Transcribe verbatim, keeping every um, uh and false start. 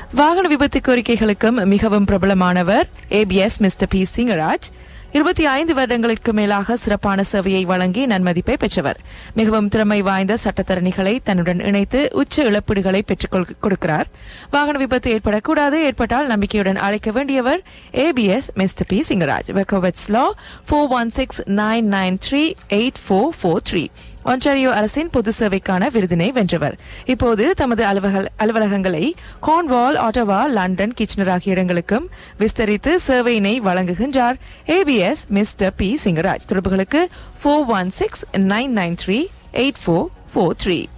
வாகன விபத்து கோரிக்கைகளுக்கும் மிகவும் பிரபலமானவர் ஏபிஎஸ் மிஸ்டர் பி சிங்கராஜ். இருபத்தி ஐந்து வருடங்களுக்கு மேலாக சிறப்பான சேவையை வழங்கி நன்மதிப்பை பெற்றவர். மிகவும் திறமை வாய்ந்த சட்டத்தரணிகளை தன்னுடன் இணைத்து உச்ச இழப்பீடுகளை பெற்றுக் கொடுக்கிறார். வாகன விபத்து ஏற்படக்கூடாது, ஏற்பட்டால் நம்பிக்கையுடன் அழைக்க வேண்டியவர் ஏபிஎஸ் மிஸ்டர் பி சிங்கராஜ். வெக்கோவெட்ஸ் லா four one six nine nine three eight four four three. Ontario அரசின் பொது சேவைக்கான விருதினை வென்றவர். இப்போது தமது அலுவலகங்களை கார்ன்வால், ஆட்டவா, லண்டன், கிச்சனர் ஆகிய இடங்களுக்கும் விஸ்தரித்து சேவையினை வழங்குகின்றார் ஏபிஎஸ் மிஸ்டர் பி சிங்கராஜ். தொடர்புகளுக்கு four one six nine nine three eight four four three.